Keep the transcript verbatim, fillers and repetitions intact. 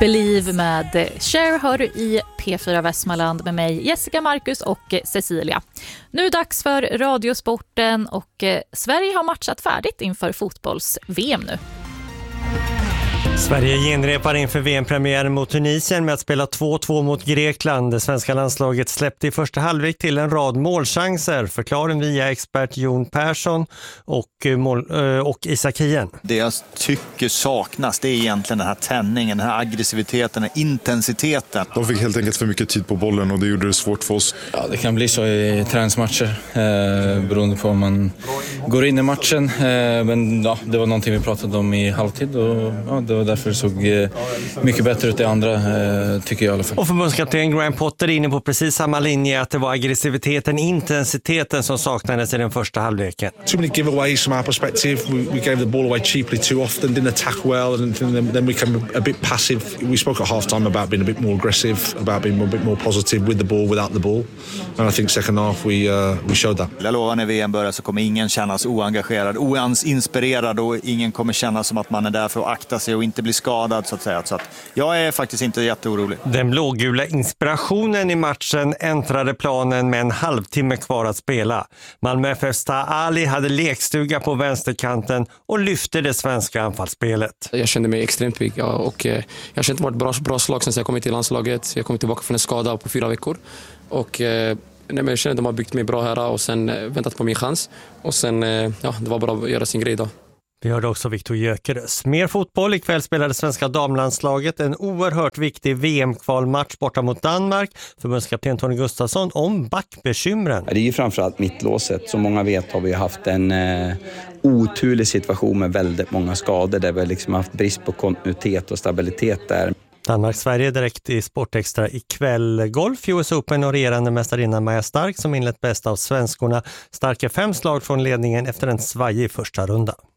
Believe med Cher hör du i P fyra Västmanland med mig Jessica, Marcus och Cecilia. Nu är det dags för Radiosporten och Sverige har matchat färdigt inför fotbolls-V M nu. Sverige genrepar inför V M-premiären mot Tunisien med att spela två två mot Grekland. Det svenska landslaget släppte i första halvlek till en rad målchanser. Förklaring via expert Jon Persson och, mål, och Isak Hien. Det jag tycker saknas, det är egentligen den här tändningen, den här aggressiviteten, den här intensiteten. De fick helt enkelt för mycket tid på bollen och det gjorde det svårt för oss. Ja, det kan bli så i träningsmatcher eh, beroende på om man går in i matchen. Eh, men ja, det var någonting vi pratade om i halvtid och ja, det var därför det såg mycket bättre ut i andra, tycker jag i alla fall. Och förbundskapten Graham Potter är inne på precis samma linje, att det var aggressiviteten, intensiteten som saknades i den första halvleken. Too many giveaways from our perspective. We, we gave the ball away cheaply too often, didn't attack well, and then, then we became a bit passive. We spoke at half time about being a bit more aggressive, about being a bit more positive with the ball, without the ball. And I think second half we, uh, we showed that. Jag lovar, när V M börjar så kommer ingen kännas oengagerad, oinspirerad och ingen kommer känna som att man är där för att akta sig och inte bli skadad så att säga. Så att jag är faktiskt inte jätteorolig. Den blågula inspirationen i matchen äntrade planen med en halvtimme kvar att spela. Malmö F F:s Ali hade lekstuga på vänsterkanten och lyfte det svenska anfallsspelet. Jag kände mig extremt pigg och jag har känt varit bra, bra slag sen jag kom till landslaget. Jag kom tillbaka från en skada på fyra veckor och nej, men jag kände att de har byggt mig bra här och sen väntat på min chans och sen ja, det var bara att göra sin grej då. Vi hörde också Viktor Gyökeres. Mer fotboll. Ikväll spelade svenska damlandslaget en oerhört viktig V M-kvalmatch borta mot Danmark. Förbundskapten Tony Gustafsson om backbekymren. Det är ju framförallt mittlåset. Som många vet har vi haft en eh, oturlig situation med väldigt många skador. Där vi liksom haft brist på kontinuitet och stabilitet där. Danmark-Sverige direkt i Sportextra ikväll. Golf, U S Open och regerande mästarinnan Maja Stark som inlett bäst av svenskorna. Starka fem slag från ledningen efter en svajig första runda.